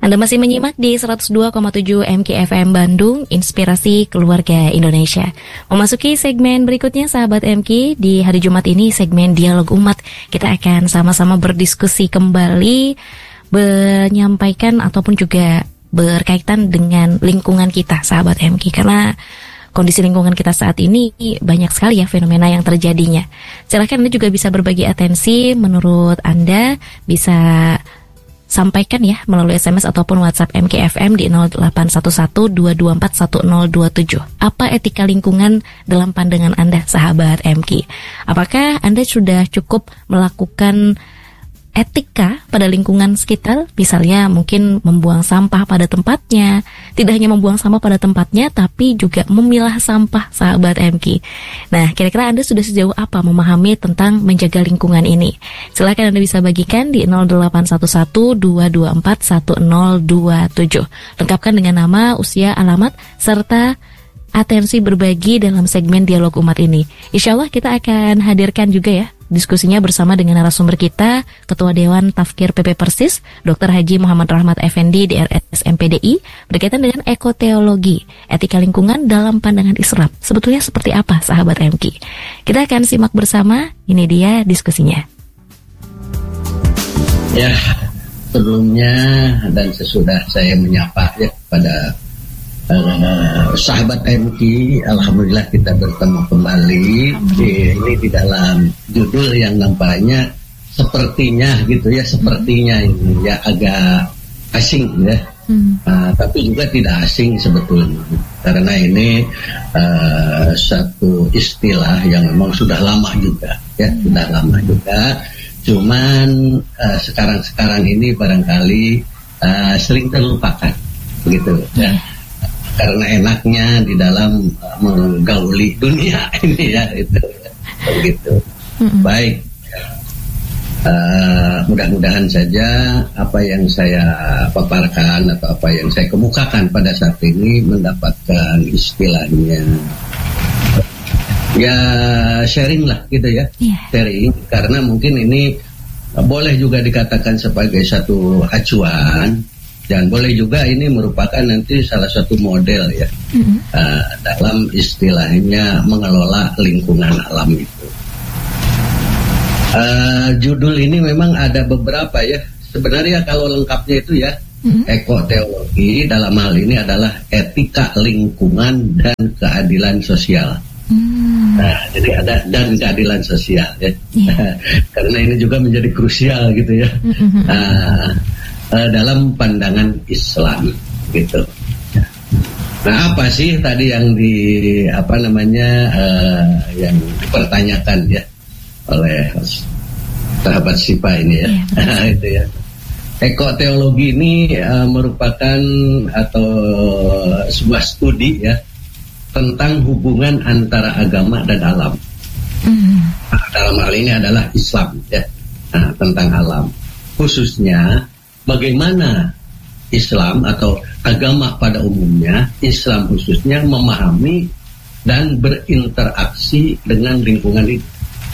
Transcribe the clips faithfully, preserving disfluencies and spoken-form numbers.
Anda masih menyimak di seratus dua koma tujuh M K F M Bandung, Inspirasi Keluarga Indonesia. Memasuki segmen berikutnya, sahabat M K, di hari Jumat ini segmen Dialog Umat. Kita akan sama-sama berdiskusi kembali, menyampaikan ataupun juga berkaitan dengan lingkungan kita, sahabat M K. Karena kondisi lingkungan kita saat ini banyak sekali ya fenomena yang terjadinya. Silakan Anda juga bisa berbagi atensi menurut Anda, bisa sampaikan ya melalui S M S ataupun WhatsApp M K F M di nol delapan satu satu dua dua empat satu nol dua tujuh. Apa etika lingkungan dalam pandangan Anda, sahabat M K? Apakah Anda sudah cukup melakukan etika pada lingkungan sekitar, misalnya mungkin membuang sampah pada tempatnya, tidak hanya membuang sampah pada tempatnya, tapi juga memilah sampah, sahabat M K. Nah, kira-kira Anda sudah sejauh apa memahami tentang menjaga lingkungan ini? Silakan Anda bisa bagikan di nol delapan satu satu dua dua empat satu nol dua tujuh. Lengkapkan dengan nama, usia, alamat, serta atensi berbagi dalam segmen Dialog Umat ini. Insya Allah kita akan hadirkan juga ya diskusinya bersama dengan narasumber kita, Ketua Dewan Tafkir P P Persis, Doktor Haji Muhammad Rahmat Effendi, D R S M P D I, berkaitan dengan ekoteologi, etika lingkungan dalam pandangan Islam. Sebetulnya seperti apa, sahabat M K? Kita akan simak bersama, ini dia diskusinya. Ya, sebelumnya dan sesudah saya menyapa ya pada Uh, sahabat M K, alhamdulillah kita bertemu kembali. Ini di dalam judul yang nampaknya sepertinya gitu ya, sepertinya ini ya agak asing ya, hmm. uh, tapi juga tidak asing sebetulnya, karena ini uh, satu istilah yang memang sudah lama juga ya, hmm. sudah lama juga. Cuman uh, sekarang-sekarang ini barangkali uh, sering terlupakan begitu ya. Karena enaknya di dalam uh, menggauli dunia ini ya, itu begitu. Mm-hmm. Baik, uh, mudah-mudahan saja apa yang saya paparkan atau apa yang saya kemukakan pada saat ini mendapatkan istilahnya ya sharing lah gitu ya, yeah. sharing, karena mungkin ini boleh juga dikatakan sebagai satu acuan. Dan boleh juga ini merupakan nanti salah satu model ya, mm-hmm. uh, dalam istilahnya mengelola lingkungan alam itu. Uh, judul ini memang ada beberapa ya. Sebenarnya kalau lengkapnya itu ya, mm-hmm. ekoteologi dalam hal ini adalah etika lingkungan dan keadilan sosial. Mm. Nah, jadi ada dan keadilan sosial ya, yeah. Karena ini juga menjadi krusial gitu ya. Mm-hmm. Uh, Uh, dalam pandangan Islam gitu. Nah, apa sih tadi yang di apa namanya uh, yang dipertanyakan ya oleh sahabat Sipa ini ya, ya itu ya. Ekoteologi ini uh, merupakan atau sebuah studi ya tentang hubungan antara agama dan alam. Mm. Nah, dalam hal ini adalah Islam ya, nah, tentang alam, khususnya bagaimana Islam atau agama pada umumnya, Islam khususnya memahami dan berinteraksi dengan lingkungan itu.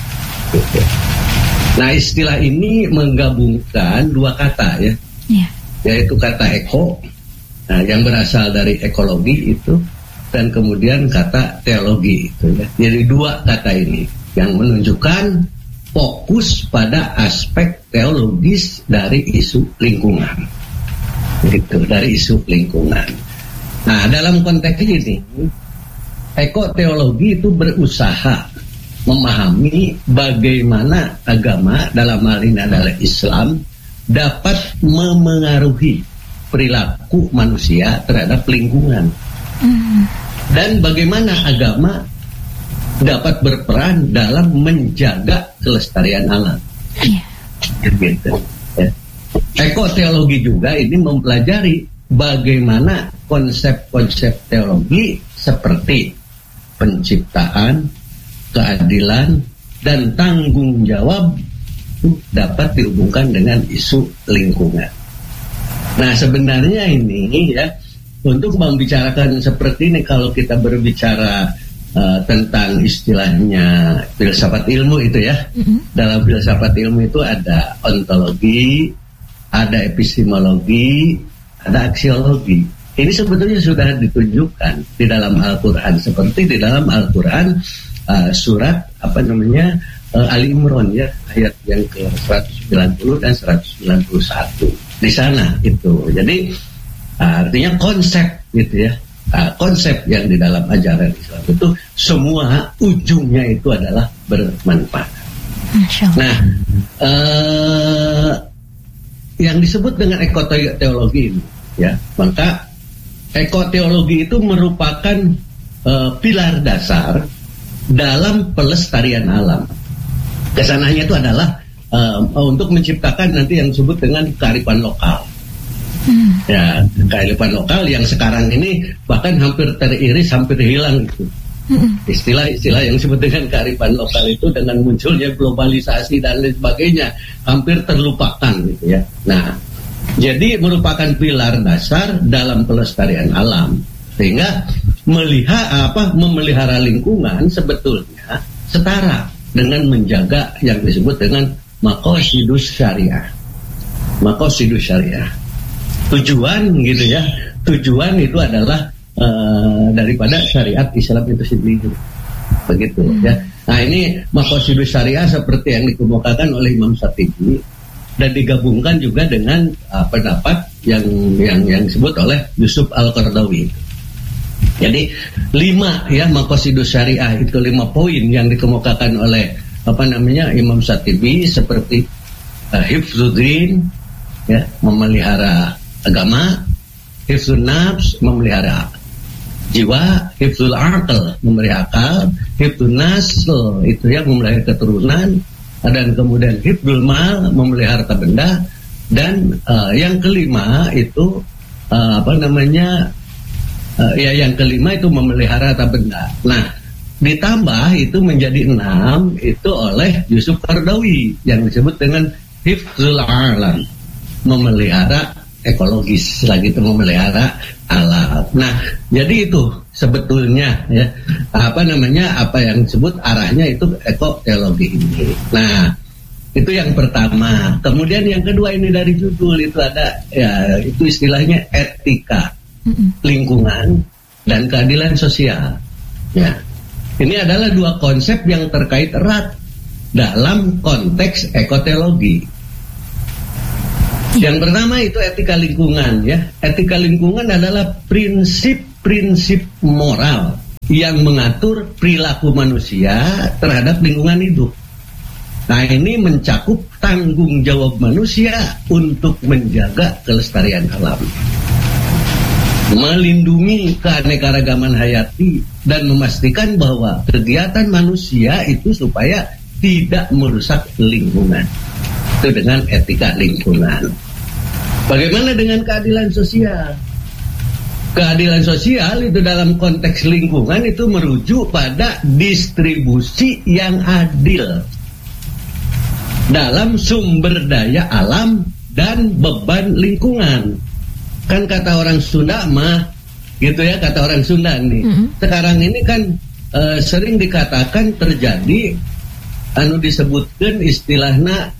Nah, istilah ini menggabungkan dua kata ya, yeah. yaitu kata eko, nah, yang berasal dari ekologi itu, dan kemudian kata teologi itu ya. Jadi dua kata ini yang menunjukkan fokus pada aspek teologis dari isu lingkungan, gitu, dari isu lingkungan. Nah, dalam konteks ini, ekoteologi itu berusaha memahami bagaimana agama, dalam hal ini adalah Islam, dapat memengaruhi perilaku manusia terhadap lingkungan, mm. dan bagaimana agama dapat berperan dalam menjaga kelestarian alam. Yeah. Gitu. Ya. Ekoteologi juga ini mempelajari bagaimana konsep-konsep teologi seperti penciptaan, keadilan, dan tanggung jawab dapat dihubungkan dengan isu lingkungan. Nah, sebenarnya ini ya, untuk membicarakan seperti ini, kalau kita berbicara Uh, tentang istilahnya filsafat ilmu itu ya, mm-hmm. dalam filsafat ilmu itu ada ontologi, ada epistemologi, ada aksiologi. Ini sebetulnya sudah ditunjukkan di dalam Al-Quran, seperti di dalam Al-Quran uh, surat apa namanya uh, Ali Imran ya, ayat yang ke seratus sembilan puluh dan seratus sembilan puluh satu. Di sana itu. Jadi uh, artinya konsep gitu ya. Uh, konsep yang di dalam ajaran Islam itu semua ujungnya itu adalah bermanfaat. Nah, uh, yang disebut dengan ekoteologi ini, ya, maka ekoteologi itu merupakan uh, pilar dasar dalam pelestarian alam. Kesananya itu adalah uh, untuk menciptakan nanti yang disebut dengan kearifan lokal. Hmm. Ya, kearifan lokal yang sekarang ini bahkan hampir teriris, hampir hilang gitu. Hmm. Istilah-istilah yang disebut dengan kearifan lokal itu dengan munculnya globalisasi dan lain sebagainya hampir terlupakan gitu ya. Nah, jadi merupakan pilar dasar dalam pelestarian alam, sehingga melihat apa memelihara lingkungan sebetulnya setara dengan menjaga yang disebut dengan maqasidus syariah. Maqasidus syariah. Tujuan gitu ya. Tujuan itu adalah uh, daripada syariat Islam itu sendiri. Begitu ya. Nah, ini maqasidus syariah seperti yang dikemukakan oleh Imam Syatibi dan digabungkan juga dengan uh, pendapat yang yang yang disebut oleh Yusuf Al-Qaradawi. Jadi lima ya maqasidus syariah itu lima poin yang dikemukakan oleh apa namanya Imam Syatibi seperti uh, hifzuddin ya, memelihara agama, hifzun nafs, memelihara jiwa, hifzul aql, memelihara akal, hifzun nasl itu yang memelihara keturunan, dan kemudian hifzul mal, memelihara harta benda, dan uh, yang kelima itu uh, apa namanya uh, ya yang kelima itu memelihara harta benda. Nah, ditambah itu menjadi enam itu oleh Yusuf Qaradawi yang disebut dengan hifzul alam, memelihara ekologis, lagi itu memelihara alam. Nah, jadi itu sebetulnya ya apa namanya apa yang disebut arahnya itu ekoteologi ini. Nah, itu yang pertama. Kemudian yang kedua ini dari judul itu ada ya itu istilahnya etika lingkungan dan keadilan sosial. Ya, ini adalah dua konsep yang terkait erat dalam konteks ekoteologi. Yang pertama itu etika lingkungan ya. Etika lingkungan adalah prinsip-prinsip moral yang mengatur perilaku manusia terhadap lingkungan hidup. Nah, ini mencakup tanggung jawab manusia untuk menjaga kelestarian alam, melindungi keanekaragaman hayati, dan memastikan bahwa kegiatan manusia itu supaya tidak merusak lingkungan. Itu dengan etika lingkungan. Bagaimana dengan keadilan sosial? Keadilan sosial itu dalam konteks lingkungan itu merujuk pada distribusi yang adil dalam sumber daya alam dan beban lingkungan. Kan kata orang Sunda mah gitu ya, kata orang Sunda nih. Mm-hmm. Sekarang ini kan uh, sering dikatakan terjadi anu disebutkan istilahnya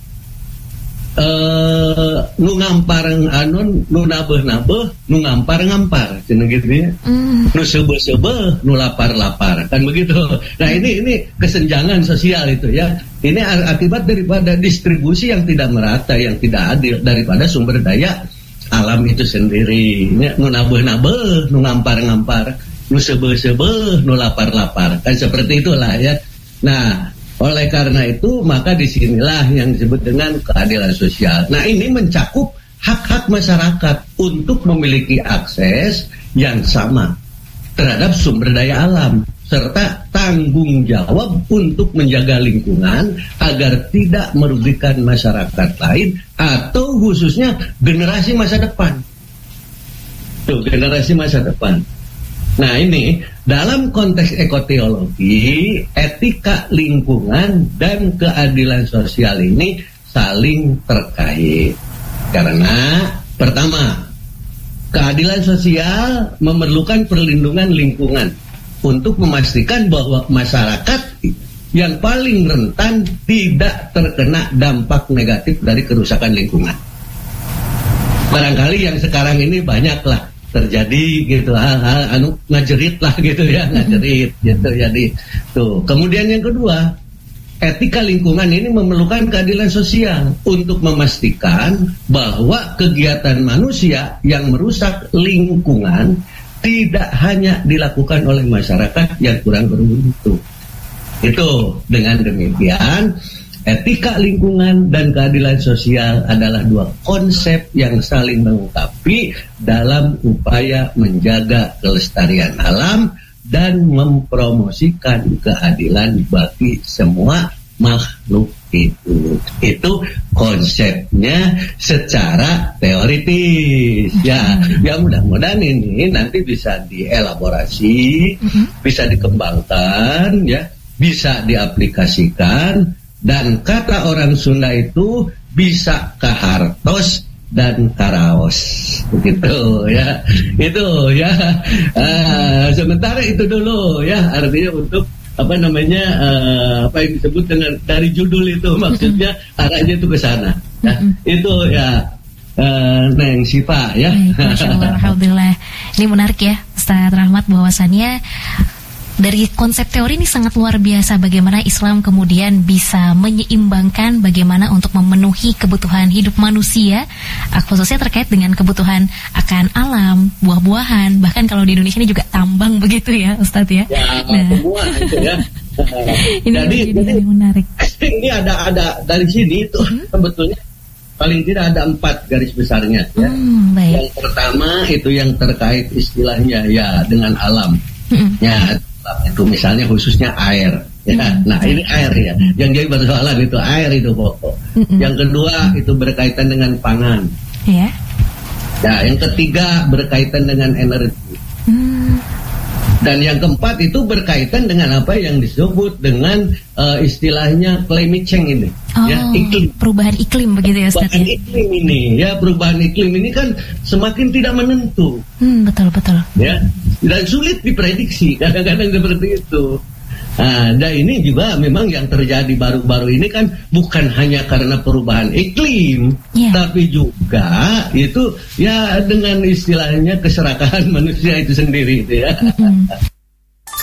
Uh, nu ngampar anu nu nabeh-nabeh nu ngampar-ngampar cenah gitu ya. Mm. Nu sebe-sebe nu lapar-lapar kan begitu. Nah, ini ini kesenjangan sosial itu ya. Ini akibat daripada distribusi yang tidak merata, yang tidak adil daripada sumber daya alam itu sendiri. Nu nabeh-nabeh nu ngampar-ngampar, nu sebe-sebe nu lapar-lapar. Kan seperti itulah ya. Nah, oleh karena itu, maka disinilah yang disebut dengan keadilan sosial. Nah, ini mencakup hak-hak masyarakat untuk memiliki akses yang sama terhadap sumber daya alam, serta tanggung jawab untuk menjaga lingkungan agar tidak merugikan masyarakat lain atau khususnya generasi masa depan. Tuh, generasi masa depan. Nah, ini dalam konteks ekoteologi, etika lingkungan dan keadilan sosial ini saling terkait. Karena pertama, keadilan sosial memerlukan perlindungan lingkungan untuk memastikan bahwa masyarakat yang paling rentan tidak terkena dampak negatif dari kerusakan lingkungan. barangkali yang sekarang ini banyak lah terjadi gitu, ah, ah, anu ngajerit lah gitu ya, ngajerit gitu. Jadi tuh. Kemudian yang kedua, etika lingkungan ini memerlukan keadilan sosial untuk memastikan bahwa kegiatan manusia yang merusak lingkungan tidak hanya dilakukan oleh masyarakat yang kurang beruntung. Itu dengan demikian, etika lingkungan dan keadilan sosial adalah dua konsep yang saling melengkapi dalam upaya menjaga kelestarian alam dan mempromosikan keadilan bagi semua makhluk itu. Itu konsepnya secara teoritis. Ya, ya mudah-mudahan ini nanti bisa dielaborasi, bisa dikembangkan, ya, bisa diaplikasikan. Dan kata orang Sunda itu bisa kahartos dan karaos, begitu ya. Itu ya. Uh, sementara itu dulu ya, artinya untuk apa namanya uh, apa yang disebut dengan dari judul itu, maksudnya arahnya itu ke sana. Ya. Itu ya. Uh, Neng Sipa ya. Masya Allah, alhamdulillah. Ini menarik ya, Ustaz Rahmat, bahwasannya dari konsep teori ini sangat luar biasa bagaimana Islam kemudian bisa menyeimbangkan bagaimana untuk memenuhi kebutuhan hidup manusia, khususnya terkait dengan kebutuhan akan alam, buah-buahan, bahkan kalau di Indonesia ini juga tambang begitu ya Ustadz ya. Ya, nah. Semua itu ya. Ini jadi, jadi menarik. Ini ada ada dari sini itu hmm? sebetulnya paling tidak ada empat garis besarnya ya. Hmm, baik. Yang pertama itu yang terkait istilahnya ya dengan alam. Hmm. Ya, itu misalnya khususnya air ya. Mm-hmm. Nah ini air ya, yang jadi persoalan itu air itu pokok. Mm-hmm. Yang kedua itu berkaitan dengan pangan. Yeah. Ya, yang ketiga berkaitan dengan energi. Mm. Dan yang keempat itu berkaitan dengan apa yang disebut dengan uh, istilahnya climate change ini. Oh, ya, iklim. Perubahan iklim begitu ya Ustaz. Perubahan ya? iklim ini ya, perubahan iklim ini kan semakin tidak menentu. Hmm, betul betul. Ya, dan sulit diprediksi kadang-kadang seperti itu. Nah, dan ini juga memang yang terjadi baru-baru ini kan bukan hanya karena perubahan iklim, yeah. tapi juga itu ya dengan istilahnya keserakahan manusia itu sendiri itu ya. Mm-hmm.